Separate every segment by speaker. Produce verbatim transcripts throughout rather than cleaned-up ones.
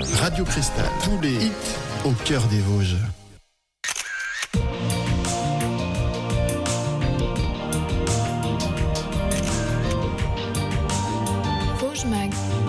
Speaker 1: Radio Cristal, tous les hits au cœur des Vosges.
Speaker 2: Vosges Mag.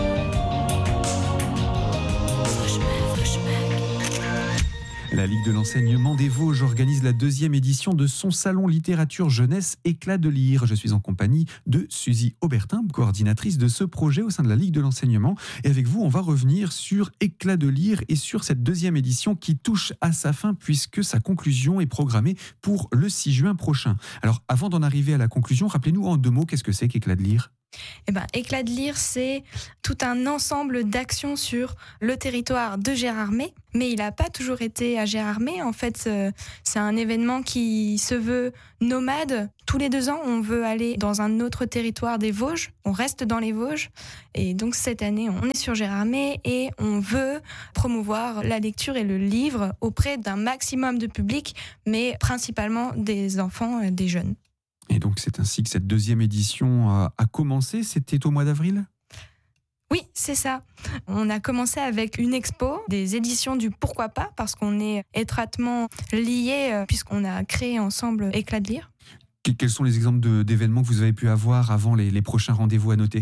Speaker 3: La Ligue de l'enseignement des Vosges organise la deuxième édition de son salon littérature jeunesse Éclat de lire. Je suis en compagnie de Suzy Aubertin, coordinatrice de ce projet au sein de la Ligue de l'enseignement. Et avec vous, on va revenir sur Éclat de lire et sur cette deuxième édition qui touche à sa fin puisque sa conclusion est programmée pour le six juin prochain. Alors avant d'en arriver à la conclusion, rappelez-nous en deux mots qu'est-ce que c'est qu'Éclat de lire ?
Speaker 2: Eh ben, Éclat de lire, c'est tout un ensemble d'actions sur le territoire de Gérardmer, mais il n'a pas toujours été à Gérardmer. En fait, c'est un événement qui se veut nomade. Tous les deux ans, on veut aller dans un autre territoire des Vosges. On reste dans les Vosges. Et donc, cette année, on est sur Gérardmer et on veut promouvoir la lecture et le livre auprès d'un maximum de public, mais principalement des enfants, des jeunes.
Speaker 3: Et donc c'est ainsi que cette deuxième édition a commencé, c'était au mois d'avril ?
Speaker 2: Oui, c'est ça. On a commencé avec une expo, des éditions du Pourquoi pas, parce qu'on est étroitement liés, puisqu'on a créé ensemble Éclat de lire.
Speaker 3: Quels sont les exemples de, d'événements que vous avez pu avoir avant les, les prochains rendez-vous à noter ?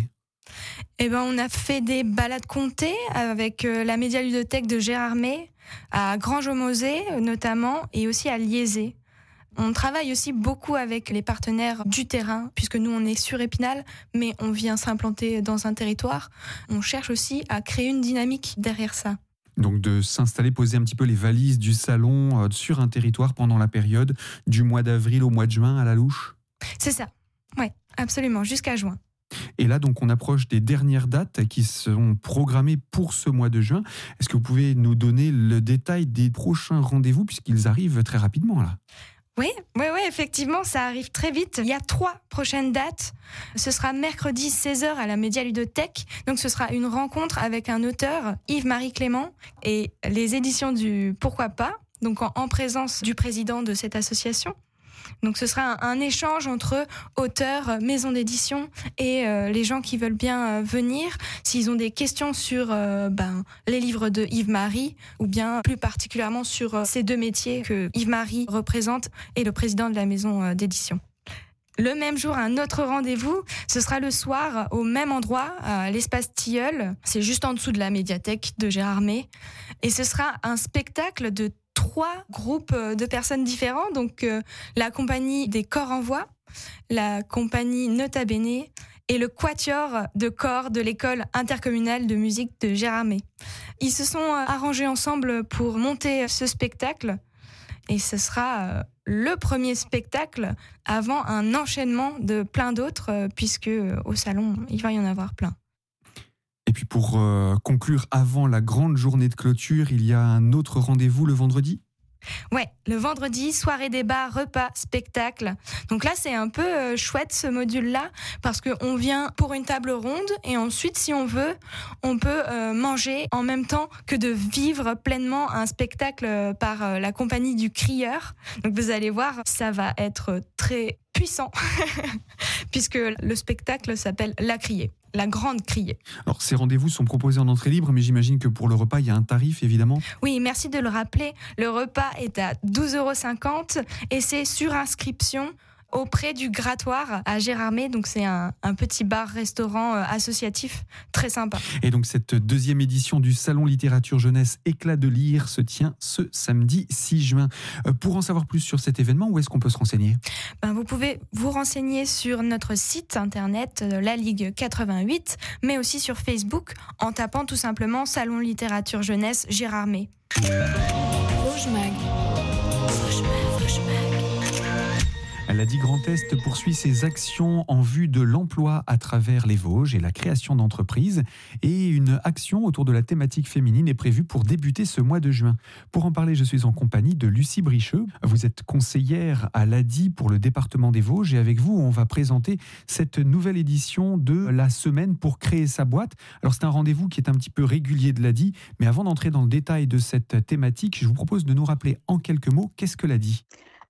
Speaker 2: Eh ben, on a fait des balades comptées avec la médialudothèque de Gérardmer, à Grange-aux-Mosées notamment, et aussi à Liézé. On travaille aussi beaucoup avec les partenaires du terrain, puisque nous, on est sur Épinal, mais on vient s'implanter dans un territoire. On cherche aussi à créer une dynamique derrière ça.
Speaker 3: Donc de s'installer, poser un petit peu les valises du salon euh, sur un territoire pendant la période du mois d'avril au mois de juin à la louche ?
Speaker 2: C'est ça, oui, absolument, jusqu'à juin.
Speaker 3: Et là, donc, on approche des dernières dates qui seront programmées pour ce mois de juin. Est-ce que vous pouvez nous donner le détail des prochains rendez-vous, puisqu'ils arrivent très rapidement, là ?
Speaker 2: Oui, oui, oui, effectivement, ça arrive très vite. Il y a trois prochaines dates. Ce sera mercredi seize heures à la Médialudothèque. Donc, ce sera une rencontre avec un auteur, Yves-Marie Clément, et les éditions du Pourquoi pas, donc en, en présence du président de cette association. Donc ce sera un, un échange entre auteurs, maisons d'édition et euh, les gens qui veulent bien euh, venir, s'ils ont des questions sur euh, ben, les livres de Yves-Marie, ou bien plus particulièrement sur euh, ces deux métiers que Yves-Marie représente et le président de la maison euh, d'édition. Le même jour, un autre rendez-vous, ce sera le soir au même endroit, à l'espace Tilleul. C'est juste en dessous de la médiathèque de Gérardmer. Et ce sera un spectacle de trois groupes de personnes différents. Donc euh, la compagnie des Corps en Voix, la compagnie Nota Bene et le quatuor de corps de l'école intercommunale de musique de Gérardmer. Ils se sont arrangés ensemble pour monter ce spectacle. Et ce sera euh, le premier spectacle avant un enchaînement de plein d'autres, euh, puisque euh, au salon, il va y en avoir plein.
Speaker 3: Et puis pour euh, conclure, avant la grande journée de clôture, il y a un autre rendez-vous le vendredi ?
Speaker 2: Ouais, le vendredi, soirée débat, repas, spectacle. Donc là, c'est un peu euh, chouette ce module-là, parce qu'on vient pour une table ronde, et ensuite, si on veut, on peut euh, manger en même temps que de vivre pleinement un spectacle euh, par euh, la compagnie du Crieur. Donc vous allez voir, ça va être très puissant, puisque le spectacle s'appelle La Criée, la grande criée.
Speaker 3: Alors ces rendez-vous sont proposés en entrée libre, mais j'imagine que pour le repas, il y a un tarif évidemment.
Speaker 2: Oui, merci de le rappeler. Le repas est à douze euros cinquante et c'est sur inscription auprès du Grattoir à Gérardmer. Donc c'est un, un petit bar-restaurant euh, associatif très sympa.
Speaker 3: Et donc cette deuxième édition du Salon Littérature Jeunesse Éclat de lire se tient ce samedi six juin. Euh, pour en savoir plus sur cet événement, où est-ce qu'on peut se renseigner ?
Speaker 2: Ben, vous pouvez vous renseigner sur notre site internet euh, La Ligue quatre-vingt-huit, mais aussi sur Facebook en tapant tout simplement Salon Littérature Jeunesse Gérardmer.
Speaker 4: Vosges Mag. Vosges Mag. Vosges Mag.
Speaker 3: La D I Grand Est poursuit ses actions en vue de l'emploi à travers les Vosges et la création d'entreprises. Et une action autour de la thématique féminine est prévue pour débuter ce mois de juin. Pour en parler, je suis en compagnie de Lucie Bricheux. Vous êtes conseillère à l'A D I pour le département des Vosges. Et avec vous, on va présenter cette nouvelle édition de la semaine pour créer sa boîte. Alors c'est un rendez-vous qui est un petit peu régulier de l'A D I. Mais avant d'entrer dans le détail de cette thématique, je vous propose de nous rappeler en quelques mots qu'est-ce que l'A D I ?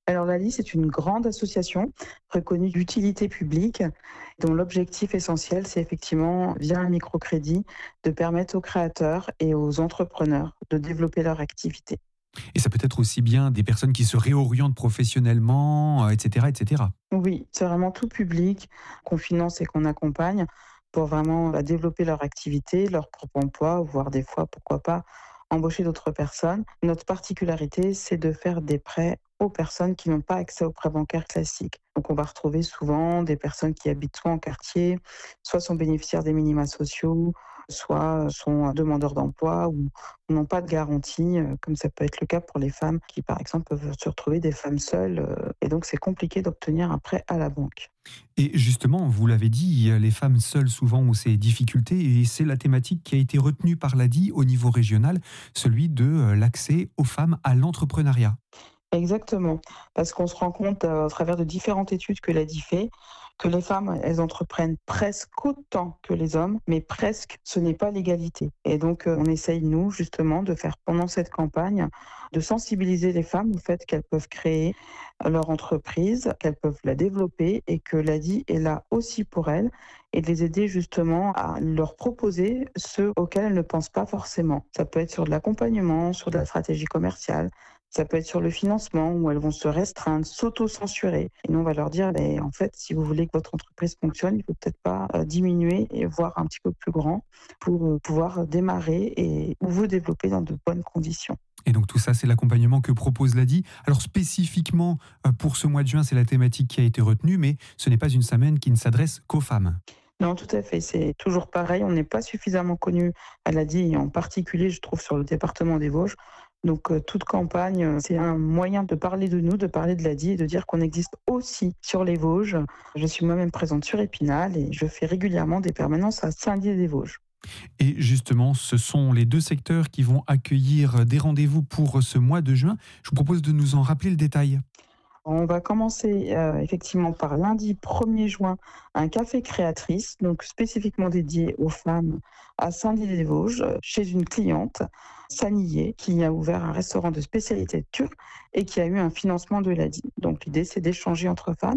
Speaker 5: Alors l'A D I, c'est une grande association reconnue d'utilité publique dont l'objectif essentiel, c'est effectivement, via un microcrédit, de permettre aux créateurs et aux entrepreneurs de développer leur activité.
Speaker 3: Et ça peut être aussi bien des personnes qui se réorientent professionnellement, et cetera, et cetera.
Speaker 5: Oui, c'est vraiment tout public qu'on finance et qu'on accompagne pour vraiment bah, développer leur activité, leur propre emploi, voire des fois, pourquoi pas, embaucher d'autres personnes. Notre particularité, c'est de faire des prêts aux personnes qui n'ont pas accès aux prêts bancaires classiques. Donc on va retrouver souvent des personnes qui habitent soit en quartier, soit sont bénéficiaires des minima sociaux, soit sont demandeurs d'emploi ou n'ont pas de garantie, comme ça peut être le cas pour les femmes qui, par exemple, peuvent se retrouver des femmes seules. Et donc c'est compliqué d'obtenir un prêt à la banque.
Speaker 3: Et justement, vous l'avez dit, les femmes seules souvent ont ces difficultés et c'est la thématique qui a été retenue par l'A D I au niveau régional, celui de l'accès aux femmes à l'entrepreneuriat.
Speaker 5: Exactement, parce qu'on se rend compte à travers de différentes études que l'A D I fait, que les femmes, elles entreprennent presque autant que les hommes, mais presque, ce n'est pas l'égalité. Et donc, on essaye, nous, justement, de faire pendant cette campagne, de sensibiliser les femmes au fait qu'elles peuvent créer leur entreprise, qu'elles peuvent la développer et que l'A D I est là aussi pour elles et de les aider justement à leur proposer ce auquel elles ne pensent pas forcément. Ça peut être sur de l'accompagnement, sur de la stratégie commerciale. Ça peut être sur le financement où elles vont se restreindre, s'auto-censurer. Et nous, on va leur dire, ben, en fait, si vous voulez que votre entreprise fonctionne, il ne faut peut-être pas euh, diminuer et voir un petit peu plus grand pour euh, pouvoir démarrer et vous développer dans de bonnes conditions.
Speaker 3: Et donc tout ça, c'est l'accompagnement que propose l'A D I. Alors spécifiquement pour ce mois de juin, c'est la thématique qui a été retenue, mais ce n'est pas une semaine qui ne s'adresse qu'aux femmes.
Speaker 5: Non, tout à fait. C'est toujours pareil. On n'est pas suffisamment connu à l'A D I, et en particulier, je trouve, sur le département des Vosges. Donc, euh, toute campagne, euh, c'est un moyen de parler de nous, de parler de l'A D I et de dire qu'on existe aussi sur les Vosges. Je suis moi-même présente sur Épinal et je fais régulièrement des permanences à Saint-Dié-des-Vosges.
Speaker 3: Et justement, ce sont les deux secteurs qui vont accueillir des rendez-vous pour ce mois de juin. Je vous propose de nous en rappeler le détail.
Speaker 5: On va commencer euh, effectivement par lundi premier juin, un café créatrice, donc spécifiquement dédié aux femmes à Saint-Dié-des-Vosges, chez une cliente, Sanillé, qui a ouvert un restaurant de spécialité turque et qui a eu un financement de l'A D I. Donc l'idée, c'est d'échanger entre femmes.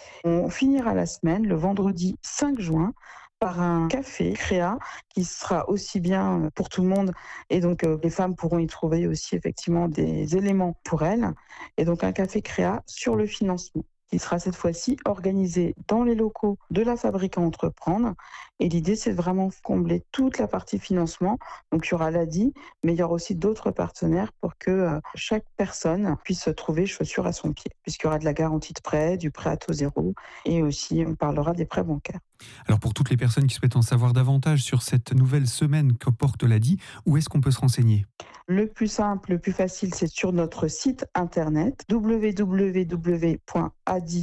Speaker 5: On finira la semaine, le vendredi cinq juin, par un café créa qui sera aussi bien pour tout le monde et donc euh, les femmes pourront y trouver aussi effectivement des éléments pour elles et donc un café créa sur le financement qui sera cette fois-ci organisé dans les locaux de la Fabrique à entreprendre et l'idée c'est de vraiment combler toute la partie financement. Donc il y aura l'A D I mais il y aura aussi d'autres partenaires pour que euh, chaque personne puisse trouver chaussure à son pied puisqu'il y aura de la garantie de prêt, du prêt à taux zéro et aussi on parlera des prêts bancaires.
Speaker 3: Alors pour toutes les personnes qui souhaitent en savoir davantage sur cette nouvelle semaine que porte l'A D I, où est-ce qu'on peut se renseigner ?
Speaker 5: Le plus simple, le plus facile, c'est sur notre site internet w w w point a d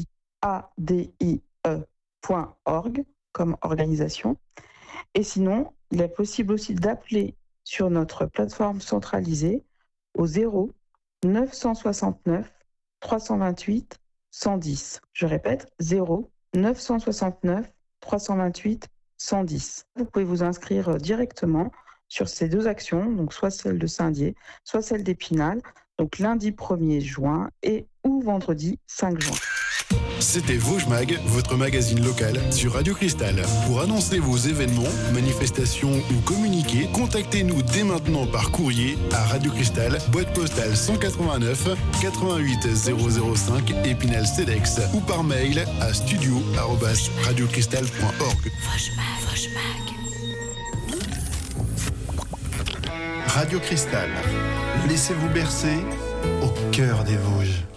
Speaker 5: i e point org comme organisation. Et sinon, il est possible aussi d'appeler sur notre plateforme centralisée au zéro neuf cent soixante-neuf trois cent vingt-huit cent dix. Je répète, zéro neuf cent soixante-neuf trois cent vingt-huit cent dix. Vous pouvez vous inscrire directement sur ces deux actions, donc soit celle de Saint-Dié, soit celle d'Épinal, donc lundi premier juin et ou vendredi cinq juin.
Speaker 1: C'était Vosges Mag, votre magazine local sur Radio Cristal. Pour annoncer vos événements, manifestations ou communiquer, contactez-nous dès maintenant par courrier à Radio Cristal, boîte postale cent quatre-vingt-neuf quatre-vingt-huit zéro zéro cinq Épinal Cedex ou par mail à studio arobase radiocristal point org. Radio Cristal, laissez-vous bercer au cœur des Vosges.